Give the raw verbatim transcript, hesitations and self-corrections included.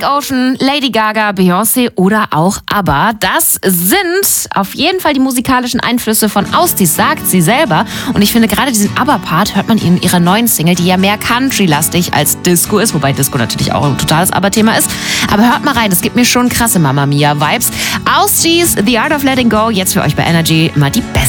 Ocean, Lady Gaga, Beyoncé oder auch ABBA. Das sind auf jeden Fall die musikalischen Einflüsse von Austis, sagt sie selber. Und ich finde, gerade diesen ABBA-Part hört man in ihrer neuen Single, die ja mehr Country-lastig als Disco ist, wobei Disco natürlich auch ein totales ABBA-Thema ist. Aber hört mal rein, das gibt mir schon krasse Mamma Mia-Vibes. Austis, The Art of Letting Go, jetzt für euch bei Energy mal die besten